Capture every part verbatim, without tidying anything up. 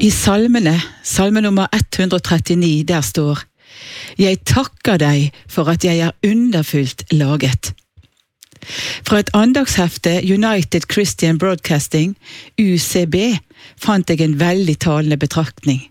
I salmene, salme nummer ett hundre trettini, der står: Jeg takker deg for at jeg er underfullt laget. Fra et andagshefte United Christian Broadcasting, U C B, fant jeg en veldig talende betraktning.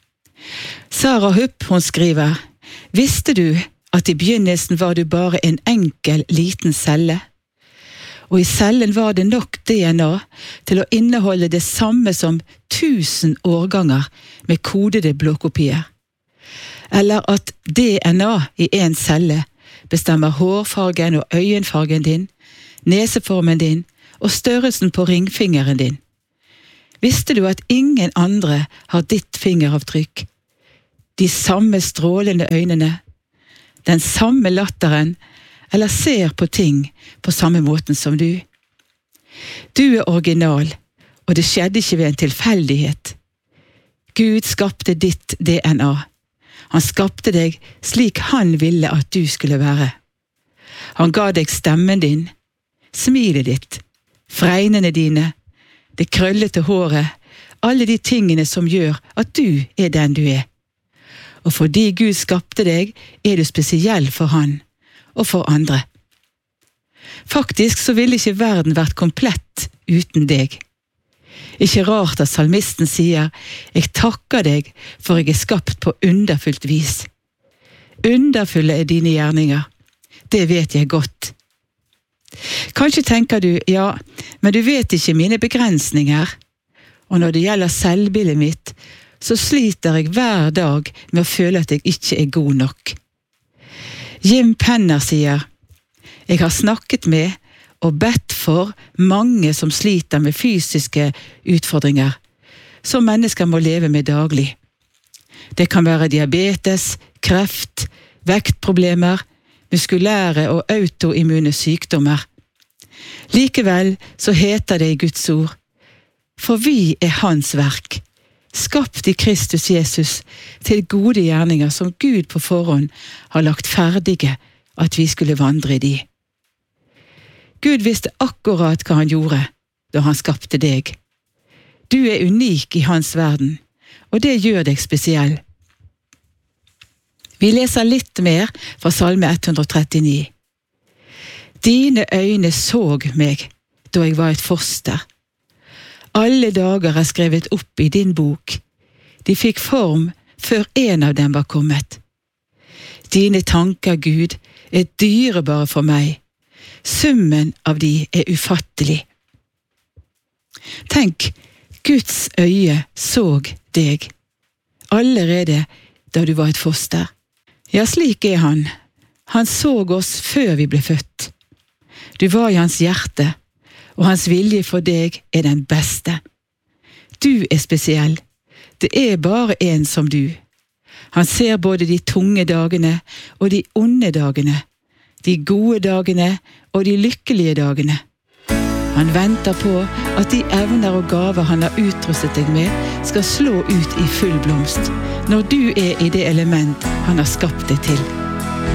Sarah Hupp, hun skriver: Visste du at i begynnelsen var du bare en enkel, liten celle? Og i cellen var det nok D N A til å inneholde det samme som tusen årganger med kodede blåkopier. Eller at D N A i en celle bestemmer hårfargen og øyenfargen din, neseformen din og størrelsen på ringfingeren din. Visste du at ingen andre har ditt fingeravtrykk, de samme strålende øynene, den samme latteren, eller ser på ting på samme måten som du? Du er original, og det skjedde ikke ved en tilfeldighet. Gud skapte ditt D N A. Han skapte deg slik han ville at du skulle være. Han ga deg stemmen din, smilet ditt, fregnene dine, det krøllete håret, alle de tingene som gjør at du er den du er. Og fordi Gud skapte deg, er du spesiell for han og for andre. Faktisk så ville ikke verden vært komplett uten deg. Ikke rart at salmisten sier: Jeg takker deg for jeg er skapt på underfullt vis. Underfulle er dine gjerninger. Det vet jeg godt. Kanskje tenker du: ja, men du vet ikke mine begrensninger. Og når det gjelder selvbildet mitt, så sliter jeg hver dag med å føle at jeg ikke er god nok. Jim Penner sier: Jeg har snakket med og bedt for mange som sliter med fysiske utfordringer, som mennesker må leve med daglig. Det kan være diabetes, kreft, vektproblemer, muskulære og autoimmune sykdommer. Likevel så heter det i Guds ord: For vi er hans verk, skapt i Kristus Jesus til gode gjerninger som Gud på forhånd har lagt ferdige at vi skulle vandre i de. Gud visste akkurat hva han gjorde da han skapte deg. Du er unik i hans verden, og det gjør deg spesiell. Vi leser litt mer fra salme ett hundre trettini. Dine øyne såg meg da jeg var et foster. Alle dager er skrevet opp i din bok. De fikk form før en av dem var kommet. Dine tanker, Gud, er dyrebare for meg. Summen av de er ufattelig. Tenk, Guds øye såg deg, allerede da du var et foster. Ja, slik er han. Han såg oss før vi ble født. Du var i hans hjerte, og hans vilje for deg er den beste. Du er spesiell. Det er bare en som du. Han ser både de tunge dagene og de onde dagene, de gode dagene og de lykkelige dagene. Han venter på at de evner og gaver han har utrustet deg med, skal slå ut i full blomst, når du er i det element han har skapt deg til.